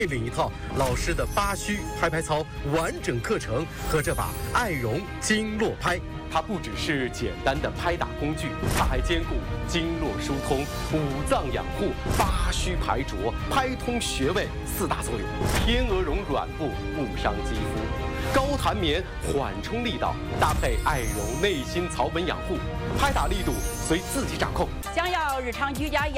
领一套老师的八虚拍拍操完整课程和这把爱绒经络拍。它不只是简单的拍打工具，它还兼顾经络疏通、五脏养护、八虚排浊、拍通穴位4大作用。天鹅绒软布不伤肌肤，高弹棉缓冲力道，搭配爱绒内心草本养护，拍打力度随自己掌控。 想要日常居家